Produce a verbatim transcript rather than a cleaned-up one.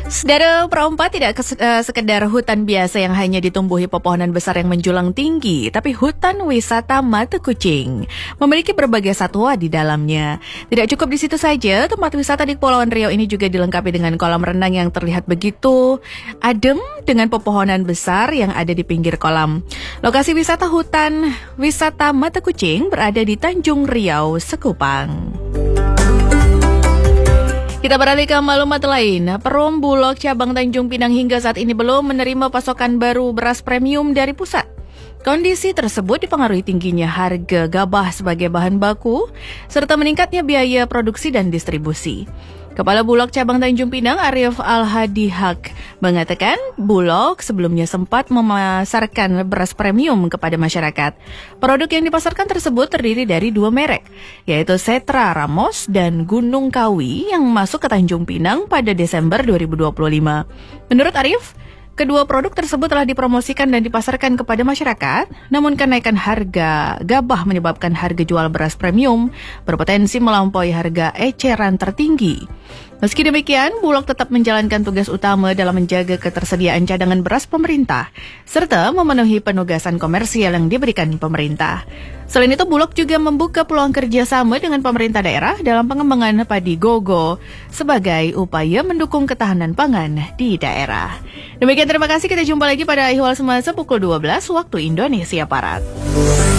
Saudara, Perompa tidak kes, uh, sekedar hutan biasa yang hanya ditumbuhi pepohonan besar yang menjulang tinggi, tapi hutan wisata Mata Kucing. Memiliki berbagai satwa di dalamnya. Tidak cukup di situ saja, tempat wisata di Kepulauan Riau ini juga dilengkapi dengan kolam renang yang terlihat begitu adem dengan pepohonan besar yang ada di pinggir kolam. Lokasi wisata hutan wisata Mata Kucing berada di Tanjung Riau, Sekupang. Kita beralih ke maklumat lain. Perum Bulog cabang Tanjung Pinang hingga saat ini belum menerima pasokan baru beras premium dari pusat. Kondisi tersebut dipengaruhi tingginya harga gabah sebagai bahan baku, serta meningkatnya biaya produksi dan distribusi. Kepala Bulog cabang Tanjung Pinang, Arif Al-Hadihak, mengatakan Bulog sebelumnya sempat memasarkan beras premium kepada masyarakat. Produk yang dipasarkan tersebut terdiri dari dua merek, yaitu Setra Ramos dan Gunung Kawi yang masuk ke Tanjung Pinang pada Desember dua ribu dua puluh lima. Menurut Arif, kedua produk tersebut telah dipromosikan dan dipasarkan kepada masyarakat, namun kenaikan harga gabah menyebabkan harga jual beras premium berpotensi melampaui harga eceran tertinggi. Meski demikian, Bulog tetap menjalankan tugas utama dalam menjaga ketersediaan cadangan beras pemerintah, serta memenuhi penugasan komersial yang diberikan pemerintah. Selain itu, Bulog juga membuka peluang kerjasama dengan pemerintah daerah dalam pengembangan padi gogo sebagai upaya mendukung ketahanan pangan di daerah. Demikian, terima kasih. Kita jumpa lagi pada Ihwal Semasa pukul dua belas waktu Indonesia Barat.